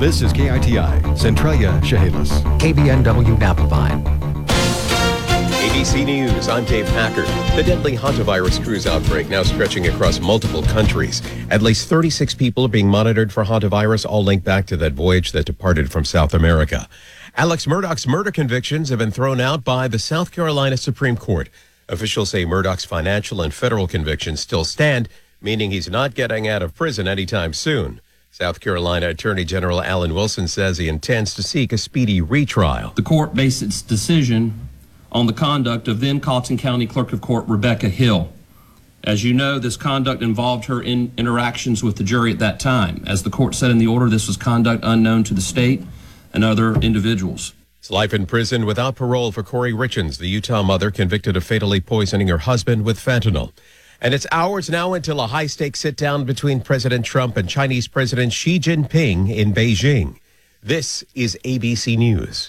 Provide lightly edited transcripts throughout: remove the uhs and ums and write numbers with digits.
This is KITI, Centralia, Chehalis. KBNW Napavine. ABC News, I'm Dave Packard. The deadly hantavirus cruise outbreak now stretching across multiple countries. At least 36 people are being monitored for hantavirus, all linked back to that voyage that departed from South America. Alex Murdaugh's murder convictions have been thrown out by the South Carolina Supreme Court. Officials say Murdaugh's financial and federal convictions still stand, meaning he's not getting out of prison anytime soon. South Carolina Attorney General Alan Wilson says he intends to seek a speedy retrial. The court based its decision on the conduct of then Colleton County Clerk of Court Rebecca Hill. As you know, this conduct involved her interactions with the jury at that time. As the court said in the order, this was conduct unknown to the state and other individuals. It's life in prison without parole for Corey Richens, the Utah mother convicted of fatally poisoning her husband with fentanyl. And it's hours now until a high-stakes sit-down between President Trump and Chinese President Xi Jinping in Beijing. This is ABC News.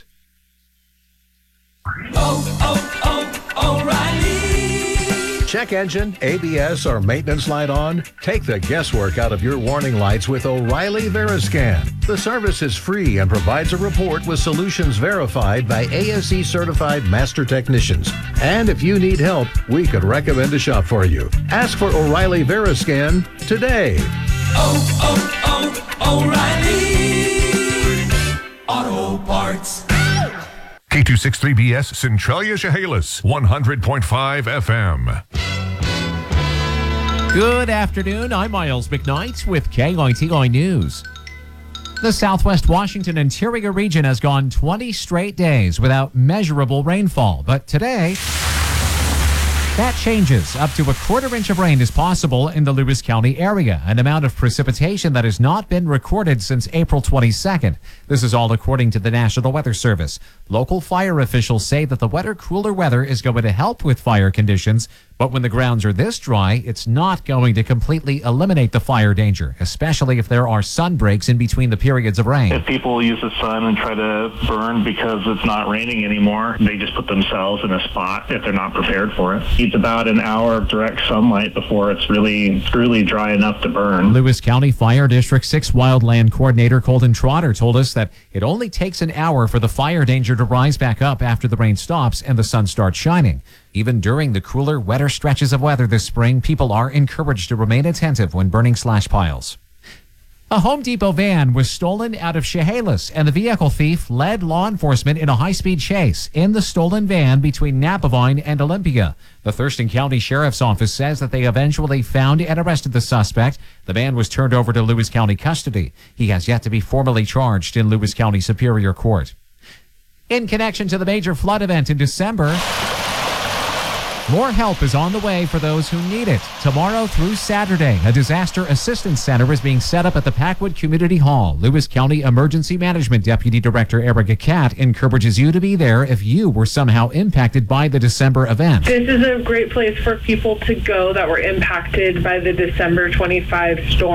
O'Reilly. Check engine, ABS, or maintenance light on? Take the guesswork out of your warning lights with O'Reilly Veriscan. The service is free and provides a report with solutions verified by ASE certified master technicians. And if you need help, we could recommend a shop for you. Ask for O'Reilly Veriscan today. O'Reilly Auto Parts. K263BS Centralia, Chehalis, 100.5 FM. Good afternoon. I'm Miles McKnight with KITI News. The Southwest Washington interior region has gone 20 straight days without measurable rainfall. But today, that changes. Up to a quarter inch of rain is possible in the Lewis County area, an amount of precipitation that has not been recorded since April 22nd. This is all according to the National Weather Service. Local fire officials say that the cooler weather is going to help with fire conditions, but when the grounds are this dry, it's not going to completely eliminate the fire danger, especially if there are sun breaks in between the periods of rain. If people use the sun and try to burn because it's not raining anymore, they just put themselves in a spot if they're not prepared for it. It's about an hour of direct sunlight before it's really truly dry enough to burn. Lewis County Fire District 6 Wildland Coordinator Colton Trotter told us that it only takes an hour for the fire danger to rise back up after the rain stops and the sun starts shining. Even during the cooler, wetter stretches of weather this spring, people are encouraged to remain attentive when burning slash piles. A Home Depot van was stolen out of Chehalis, and the vehicle thief led law enforcement in a high-speed chase in the stolen van between Napavine and Olympia. The Thurston County Sheriff's Office says that they eventually found and arrested the suspect. The van was turned over to Lewis County custody. He has yet to be formally charged in Lewis County Superior Court. In connection to the major flood event in December, more help is on the way for those who need it. Tomorrow through Saturday, a disaster assistance center is being set up at the Packwood Community Hall. Lewis County Emergency Management Deputy Director Erica Catt encourages you to be there if you were somehow impacted by the December event. This is a great place for people to go that were impacted by the December 25 storm.